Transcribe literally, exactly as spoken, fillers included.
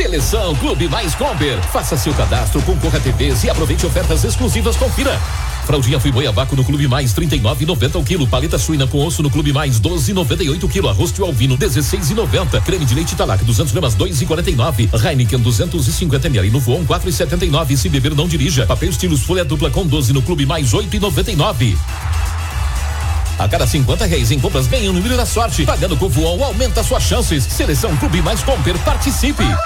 Seleção Clube Mais Compre. Faça seu cadastro, concorra a T Vs e aproveite ofertas exclusivas. Confira. Fraldinha Friboi a vácuo no Clube Mais trinta e nove e noventa o quilo. Paleta suína com osso no Clube Mais doze e noventa e oito o quilo. Arroz tio Alvino dezesseis e noventa. Creme de leite Talac duzentos gramas dois e quarenta e nove. Heineken duzentos e cinquenta mililitros no Voon quatro e setenta e nove. Se beber não dirija. Papel estilos folha dupla com doze no Clube Mais oito e noventa e nove. A cada cinquenta reais em compras ganha um número da sorte. Pagando com o Voon aumenta suas chances. Seleção Clube Mais Compre, participe.